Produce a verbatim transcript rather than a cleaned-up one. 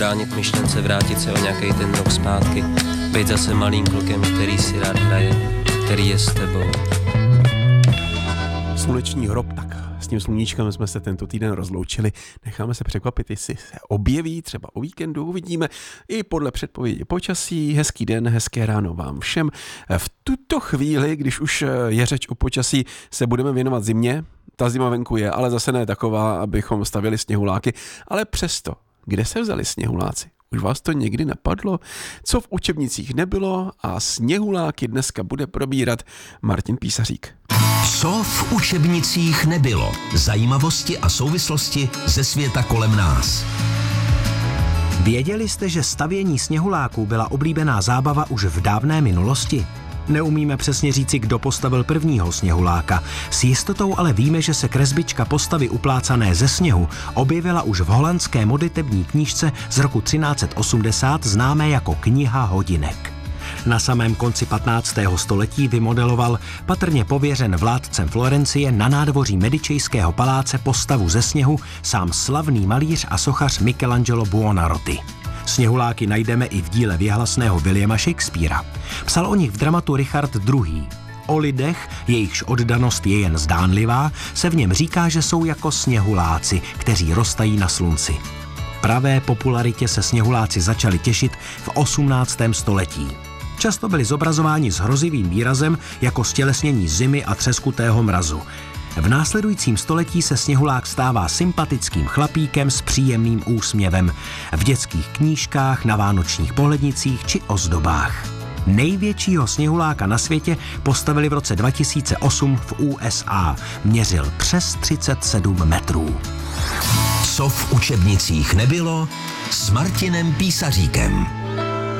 bránit myšlence, vrátit se o nějaký ten rok zpátky, být zase malým klukem, který si rád hraje, který je s tebou. Sluneční hrob, tak s tím sluníčkem jsme se tento týden rozloučili. Necháme se překvapit, jestli se objeví třeba o víkendu, uvidíme i podle předpovědi počasí. Hezký den, hezké ráno vám všem. V tuto chvíli, když už je řeč o počasí, se budeme věnovat zimě. Ta zima venku je, ale zase ne taková, abychom stavili sněhuláky, ale přesto, kde se vzali sněhuláci? Už vás to někdy napadlo? Co v učebnicích nebylo a sněhuláky dneska bude probírat Martin Písařík. Co v učebnicích nebylo? Zajímavosti a souvislosti ze světa kolem nás. Věděli jste, že stavění sněhuláků byla oblíbená zábava už v dávné minulosti? Neumíme přesně říci, kdo postavil prvního sněhuláka. S jistotou ale víme, že se kresbička postavy uplácané ze sněhu objevila už v holandské modlitební knížce z roku třináct osmdesát, známé jako Kniha hodinek. Na samém konci patnáctého století vymodeloval patrně pověřen vládcem Florencie na nádvoří Medičejského paláce postavu ze sněhu sám slavný malíř a sochař Michelangelo Buonarroti. Sněhuláky najdeme i v díle věhlasného Williama Shakespearea. Psal o nich v dramatu Richard druhý. O lidech, jejichž oddanost je jen zdánlivá, se v něm říká, že jsou jako sněhuláci, kteří roztají na slunci. Pravé popularitě se sněhuláci začali těšit v osmnáctém století. Často byli zobrazováni s hrozivým výrazem jako stělesnění zimy a třeskutého mrazu. V následujícím století se sněhulák stává sympatickým chlapíkem s příjemným úsměvem v dětských knížkách, na vánočních pohlednicích či ozdobách. Největšího sněhuláka na světě postavili v roce dva tisíce osm v U S A. Měřil přes třicet sedm metrů. Co v učebnicích nebylo s Martinem Písaříkem.